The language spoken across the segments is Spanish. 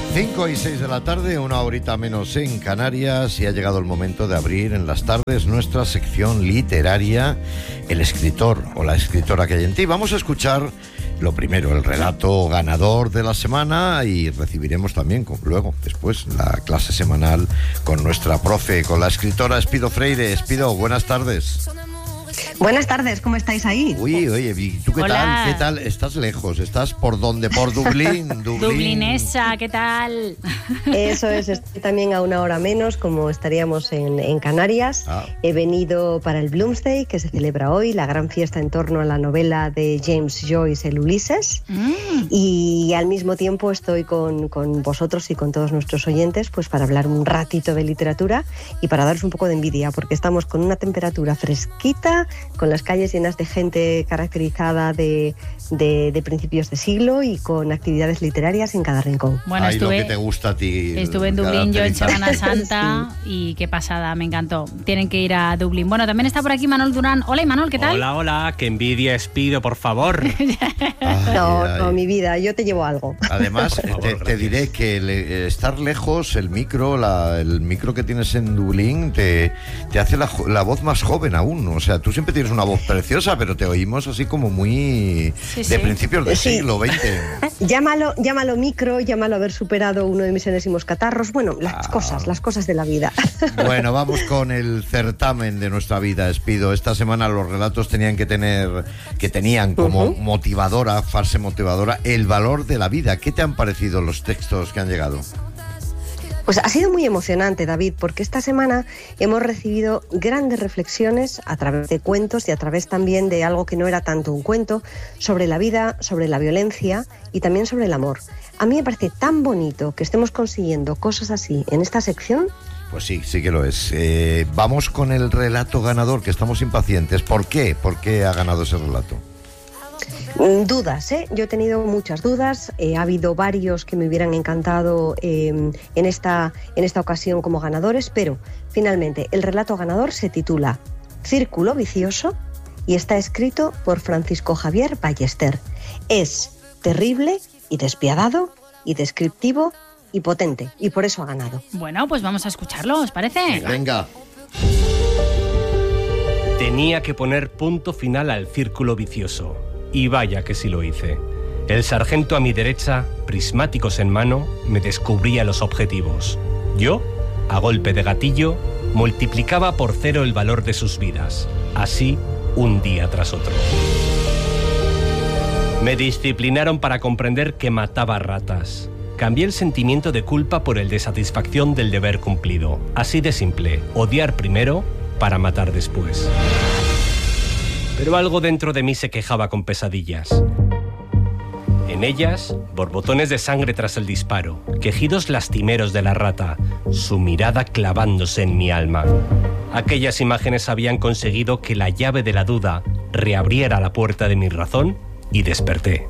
5 y 6 de la tarde, una horita menos en Canarias, y ha llegado el momento de abrir en las tardes nuestra sección literaria, el escritor o la escritora que hay en ti. Vamos a escuchar lo primero, el relato ganador de la semana, y recibiremos también luego, después, la clase semanal con nuestra profe, con la escritora Espido Freire. Espido, buenas tardes. Buenas tardes, ¿cómo estáis ahí? Uy, oye, ¿tú qué Hola. tal? ¿Qué tal? ¿Estás lejos? ¿Estás por dónde? ¿Por Dublín? Dublinesa, ¿qué tal? Eso es, estoy también a una hora menos, como estaríamos en Canarias. He venido para el Bloomsday, que se celebra hoy, la gran fiesta en torno a la novela de James Joyce, el Ulises. Y al mismo tiempo estoy con vosotros y con todos nuestros oyentes, pues para hablar un ratito de literatura y para daros un poco de envidia, porque estamos con una temperatura fresquita, con las calles llenas de gente caracterizada de principios de siglo y con actividades literarias en cada rincón. Bueno, Ay, lo que te gusta a ti. Estuve en Dublín yo en Semana Santa Sí. y qué pasada, me encantó. Tienen que ir a Dublín. Bueno, también está por aquí Manuel Durán. Hola, Imanol, ¿qué tal? Hola, hola, que envidia Espido, por favor. No, mi vida, yo te llevo algo. Además, Por favor, te gracias. diré que estar lejos, el micro que tienes en Dublín te hace la voz más joven aún. O sea, tú siempre tienes una voz preciosa, pero te oímos así como muy Sí, de sí. principios del Sí. siglo XX. Llámalo micro, llámalo haber superado uno de mis enésimos catarros. Bueno, las cosas de la vida. Bueno, vamos con el certamen de nuestra vida, Espido. Esta semana los relatos tenían como motivadora, fase motivadora, el valor de la vida. ¿Qué te han parecido los textos que han llegado? Pues ha sido muy emocionante, David, porque esta semana hemos recibido grandes reflexiones a través de cuentos y a través también de algo que no era tanto un cuento, sobre la vida, sobre la violencia y también sobre el amor. A mí me parece tan bonito que estemos consiguiendo cosas así en esta sección. Pues sí que lo es. Vamos con el relato ganador, que estamos impacientes. ¿Por qué? ¿Por qué ha ganado ese relato? Dudas, ¿eh? Yo he tenido muchas dudas, ha habido varios que me hubieran encantado en esta ocasión como ganadores, pero finalmente el relato ganador se titula Círculo vicioso y está escrito por Francisco Javier Ballester. Es terrible y despiadado y descriptivo y potente, y por eso ha ganado. Bueno, pues vamos a escucharlo, ¿os parece? Venga. Tenía que poner punto final al círculo vicioso. Y vaya que sí lo hice. El sargento a mi derecha, prismáticos en mano, me descubría los objetivos. Yo, a golpe de gatillo, multiplicaba por 0 el valor de sus vidas. Así, un día tras otro. Me disciplinaron para comprender que mataba ratas. Cambié el sentimiento de culpa por el de satisfacción del deber cumplido. Así de simple, odiar primero para matar después. Pero algo dentro de mí se quejaba con pesadillas. En ellas, borbotones de sangre tras el disparo, quejidos lastimeros de la rata, su mirada clavándose en mi alma. Aquellas imágenes habían conseguido que la llave de la duda reabriera la puerta de mi razón y desperté.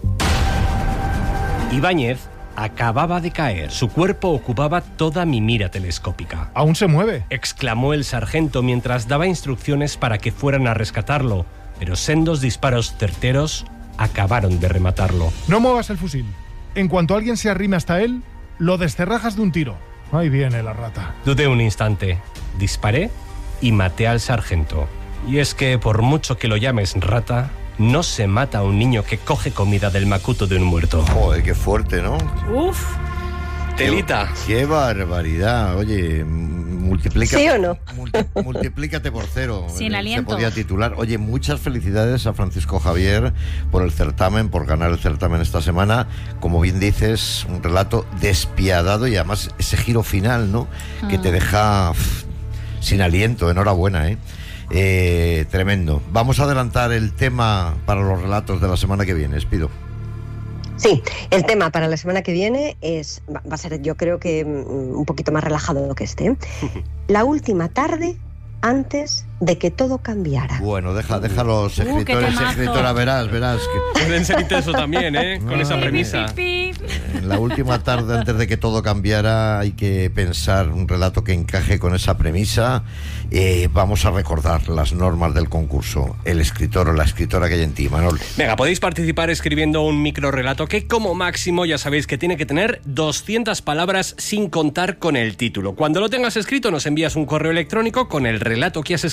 Ibáñez acababa de caer. Su cuerpo ocupaba toda mi mira telescópica. Aún se mueve. Exclamó el sargento mientras daba instrucciones para que fueran a rescatarlo, pero sendos disparos certeros acabaron de rematarlo. No muevas el fusil. En cuanto alguien se arrime hasta él, lo descerrajas de un tiro. Ahí viene la rata. Dudé un instante, disparé y maté al sargento. Y es que, por mucho que lo llames rata, no se mata a un niño que coge comida del macuto de un muerto. Joder, qué fuerte, ¿no? Uf, Telita. Qué barbaridad. Oye, ¿Sí o no? Multiplícate por 0. Sin aliento. Se podía titular. Oye, muchas felicidades a Francisco Javier por el certamen, por ganar el certamen esta semana. Como bien dices, un relato despiadado y además ese giro final, ¿no? Que te deja sin aliento. Enhorabuena, ¿eh? Tremendo. Vamos a adelantar el tema para los relatos de la semana que viene, Espido. Sí, el tema para la semana que viene va a ser, yo creo que un poquito más relajado que este. La última tarde antes de que todo cambiara. Bueno, deja los escritores y escritoras, verás que pueden ser intensos también, con esa premisa. En la última tarde, antes de que todo cambiara, hay que pensar un relato que encaje con esa premisa. Vamos a recordar las normas del concurso. El escritor o la escritora que hay en ti, Manol. Venga, podéis participar escribiendo un microrelato que como máximo ya sabéis que tiene que tener 200 palabras sin contar con el título. Cuando lo tengas escrito nos envías un correo electrónico con el relato que has escrito